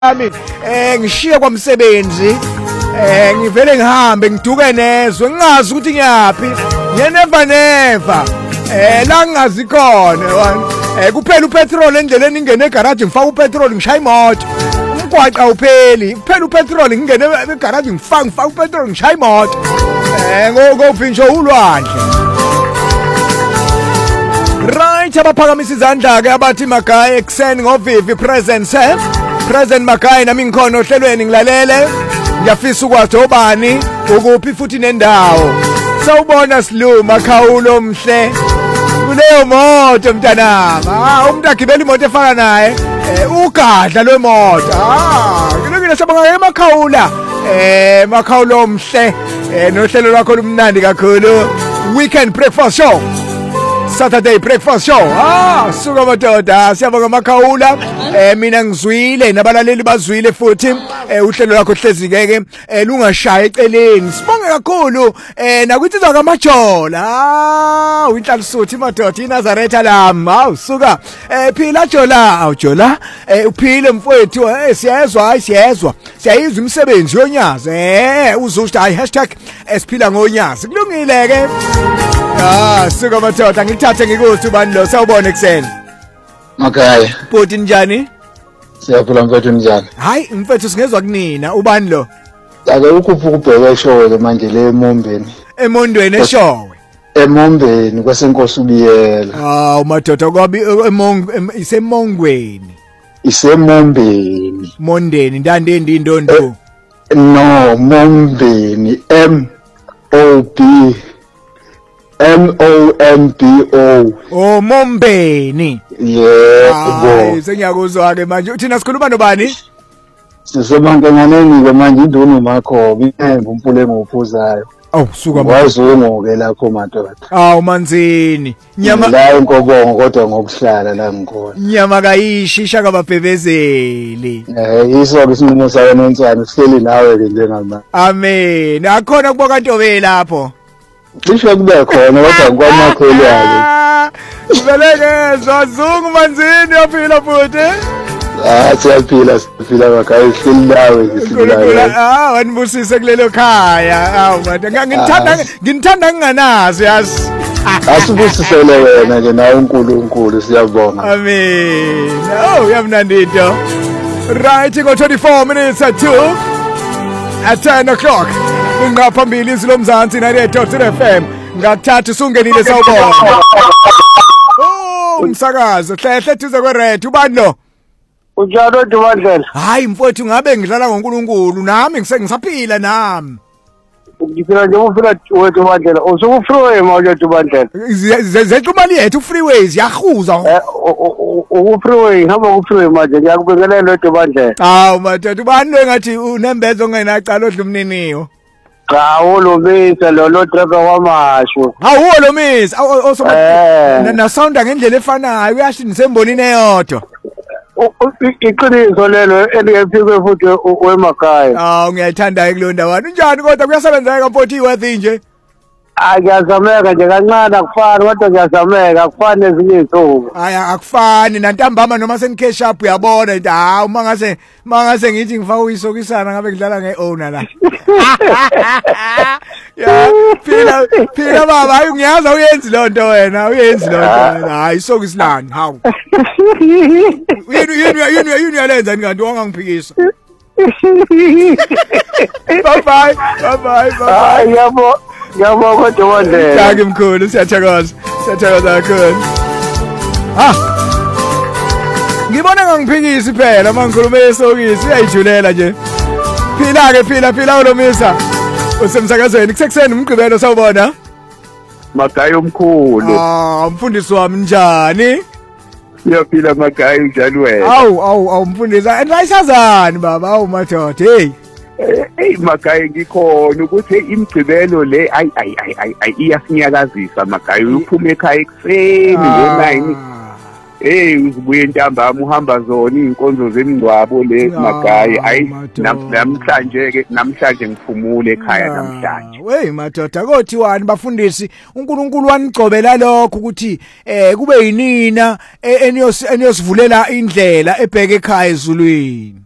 Ami ngishiye kwamsebenzi ngivele ngihambe ngiduke nezwe ngingazi ukuthi ngiyapi never la ngingazi khona kuphela upetrol endleleni ngingene egarage ngifaka upetrol ngishaya imoto umgwaqo awupheli kuphela upetrol ngingene egarage ngifaka upetrol ngishaya imoto ngovintsho ulwandle right abaphakamisa izandla ke abathi Magaya ekseni ngovivi President Magaya nami ngikhona ohlelweni ngilalele ngiyafisa ukwazi obani ukuphi futhi nendawo sawubona siluma khawulo omhle kuleyo moto mntanama umuntu agibela imoto efana naye ugadla lwemoto ngilungile sabanga emakhawula makhawulo omhle nohlelo lwakho lumnandi kakhulu weekend breakfast show Saturday breakfast show suka madoda siyabonga makhawula mina ngizwile nabalaleli bazwile futhi uhlelo lakho hlezikeke lungashaya eceleni sibonge kakhulu nakwitsizwa kamajola uinhlansuthi madoda iNazaretha lami suka phila Jola uphile mfowethu siyezwa siyayizwa umsebenzi yonyazi uzusho #esiphila ngonyazi kulungile ke suka madoda ngithathe ngikuthi ubani lo sawubona ekseni Magaya bhuti njani siyaphila mfethu njani hayi mfethu singezwa kunina ubani lo ake ukuphi ukubheka eshowe manje le emondweni eshowe emombeni kwasenkosi ubiyela madoda kwabi isemongweni mondeni ndandendi indondo no mombeni MOMBO mombeni yebo sengiyakuzwa ke manje uthina sikhuluma nobani sisebankenganeni ke manje indunu makhobi ngumpule ngophuzayo suka wazungu ke lapho madoda manzini nyama la inkobongo kodwa ngokuhlala la ngikhona nyama kayishisha kababhebezeli yiso ke isinqumo sayo nonsana sihleli nawe ke njengamanje amen akhona kuba kantobe lapho cishe kube khona kodwa ngwamakhulu yake Ubeleke zungu manzini yaphila futhi siyaphila Magaya silawe wanibusise kulelo khaya manje ngithanda nginganazi yazi asibusisele wena ke nawe uNkulunkulu siyabonga amen yamnandi into right go 24 minutes at 2 at 10 o'clock ungaphambili izilomzansi 98.3 FM ngakuthatha usungenile sawubona umsakazo hlehle thuze kwered ubani lo Unjalo Dubandlela hayi mfowethu ngabe ngidlala ngoNkulunkulu nami ngisaphila nami ngiphila nje ufuna wethu Dubandlela usukufreeway manje Dubandlela zethu mali yethu freeways yahuza ukufreeway hamba ukufreeway manje ngiyakubingelela Dubandlela madoda ubani lo ngathi unembezo ongenacala odla umniniyo lo misa lo driver wamasho lo misa na sounda ngendlela efanayo uyasho nisembonini eyodwa iqiniso lelo eliyephiwe futhi weMagaya ngiyayithanda kulonda wani unjani kodwa kuyasebenzeka mfowethu iwethi nje ngiyazameka nje kancane akufani kodwa ngiyazameka akufani nezinye izinsuku akufani nantambama noma senicash up uyabona ukuthi mangase ngithi ngifaka uyisokisana ngabe kudlala ngeowner la phila baba hayi ngiyaza uyenzi lonto wena hayi isokisilani hawu yini yalenza kanti wangangiphikisa bye Ngiyabonga Dubandlela. Danke mkhulu siyathokoza kakhulu. Ngibona ngangiphikisi phela mangikhuluma esokisi uyayijulela nje. Phila ulomisa. Usemsakazweni kusekuseni umgqibelo sawubona. Magaya omkhulu. Mfundisi wami njani? Siyaphila Magaya njani wena? Mfundisi andayisazani baba madoda hey Magaya ngikhona ukuthi imigcibelo le iyasinyakazisa Magaya uphuma ekhaya ekseni ngo9 uzibuye ntambama uhamba zona inkonzo zemingcwabo le Magaya namhlanje ngiphumule ekhaya namhlanje madoda kothiwani bafundisi uNkulunkulu wanicobela lokho ukuthi kube yinina eniyosivulela indlela ebheke ekhaya ezulwini